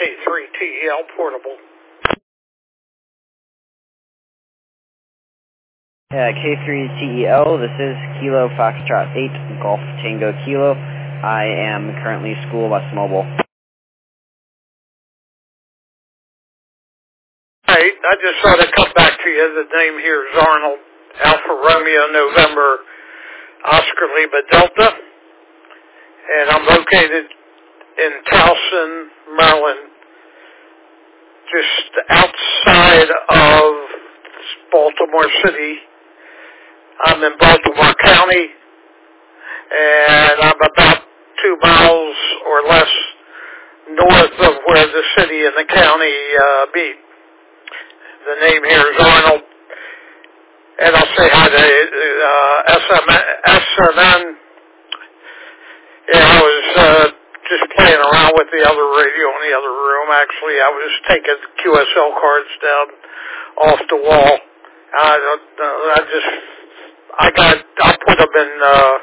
K3TEL portable. K3TEL, this is Kilo Foxtrot 8, Golf Tango Kilo. I am currently school bus mobile. Hey, I just thought I'd come back to you. The name here is Arnold, Alpha Romeo November, Oscar Lima Delta. And I'm located in Towson, Maryland, just outside of Baltimore City. I'm in Baltimore County, and I'm about 2 miles or less north of where the city and the county meet. The name here is Arnold, and I'll say hi to SMN. Yeah, I was just playing around with the other radio in the other room. Actually, I was taking QSL cards down off the wall. I put them in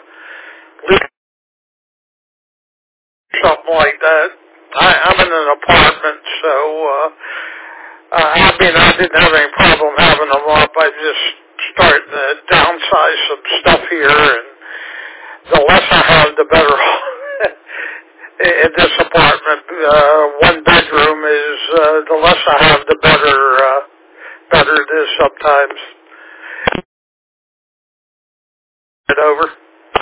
something like that. I'm in an apartment, so I didn't have any problem having them up. I just started to downsize some stuff here, and the less I have, the better. In this apartment, 1 bedroom is the less I have, the better it is sometimes. Over.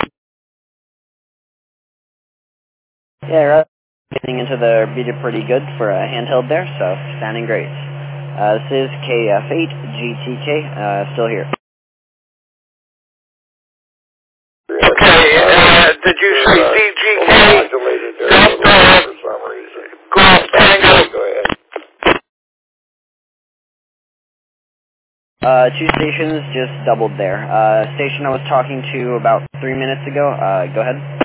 Yeah, right. Getting into the repeater pretty good for a handheld there, so sounding great. This is KF8GTK, still here. Okay, did you say DGK? Delta Golf Tango? Go ahead. 2 stations just doubled there. Station I was talking to about 3 minutes ago, go ahead.